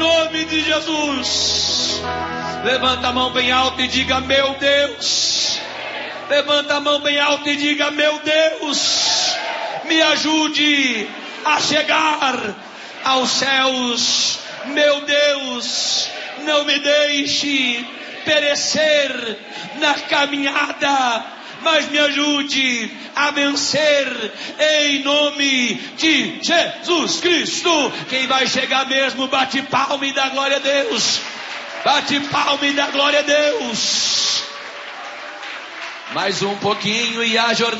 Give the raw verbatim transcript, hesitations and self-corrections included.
nome de Jesus. Levanta a mão bem alta e diga: meu Deus. Levanta a mão bem alta e diga: meu Deus, me ajude a chegar aos céus. Meu Deus, não me deixe perecer na caminhada, mas me ajude a vencer em nome de Jesus Cristo. Quem vai chegar mesmo, bate palma e dá glória a Deus. Bate palma e dá glória a Deus. Mais um pouquinho e a jornada